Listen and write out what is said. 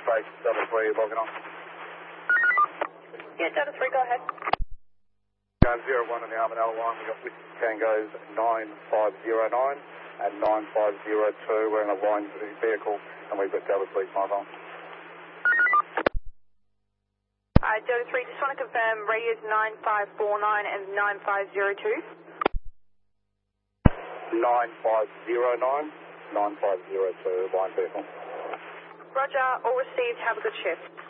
Space Delta 3, logging on. Yeah, Delta 3, go ahead. 01 on the Armadale line, we've got Whiskey Tangos 9509 and 9502. We're in a line to the vehicle and we've got Delta 3 mobile. Delta 3, just want to confirm radios 9549 and 9502. 9509, 9502, line vehicle. Roger, all received, have a good shift.